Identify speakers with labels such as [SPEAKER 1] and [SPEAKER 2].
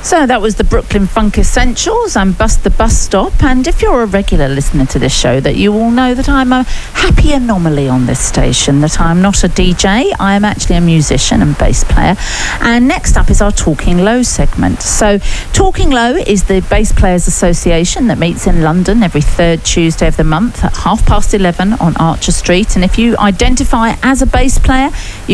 [SPEAKER 1] So that was the Brooklyn Funk Essentials and Bust the Bus Stop. And if you're a regular listener to this show, that you will know that I'm a happy anomaly on this station, that I'm not a DJ. I am actually a musician and bass player. And next up is our Talking Low segment. So Talking Low is the Bass Players Association that meets in London every third Tuesday of the month at 11:30 on Archer Street. And if you identify as a bass player, you